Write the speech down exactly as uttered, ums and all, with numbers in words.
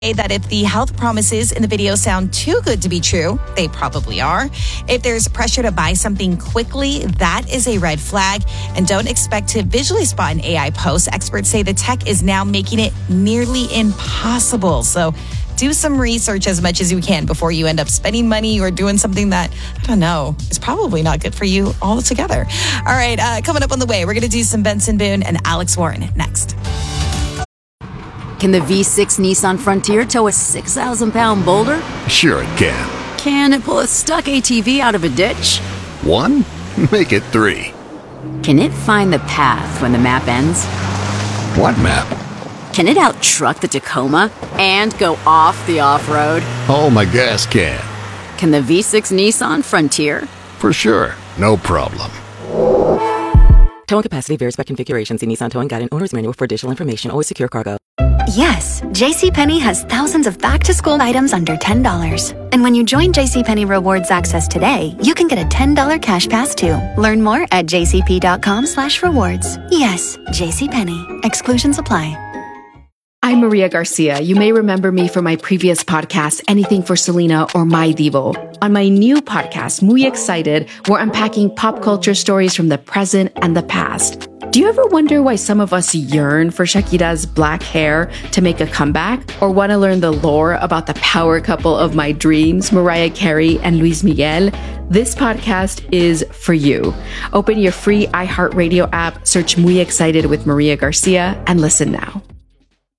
that if the health promises in the video sound too good to be true, they probably are. If there's pressure to buy something quickly, that is a red flag. And don't expect to visually spot an A I post. Experts say the tech is now making it nearly impossible. So do some research as much as you can before you end up spending money or doing something that, I don't know, is probably not good for you altogether. All right, uh, coming up on the way, we're going to do some Benson Boone and Alex Warren next. Can the V six Nissan Frontier tow a six thousand pound boulder? Sure it can. Can it pull a stuck A T V out of a ditch? One? Make it three. Can it find the path when the map ends? What map? Can it out-truck the Tacoma and go off the off-road? Oh, my gas can. Can the V six Nissan Frontier? For sure. No problem. Towing capacity varies by configuration. See Nissan Towing Guide and Owner's Manual for additional information. Always secure cargo. Yes, JCPenney has thousands of back-to-school items under ten dollars. And when you join JCPenney Rewards Access today, you can get a ten dollars cash pass too. Learn more at jcp.com slash rewards. Yes, JCPenney. Exclusions apply. I'm Maria Garcia. You may remember me from my previous podcast, Anything for Selena or My Divo. On my new podcast, Muy Excited, we're unpacking pop culture stories from the present and the past. Do you ever wonder why some of us yearn for Shakira's black hair to make a comeback? Or want to learn the lore about the power couple of my dreams, Mariah Carey and Luis Miguel? This podcast is for you. Open your free iHeartRadio app, search Muy Excited with Maria Garcia, and listen now.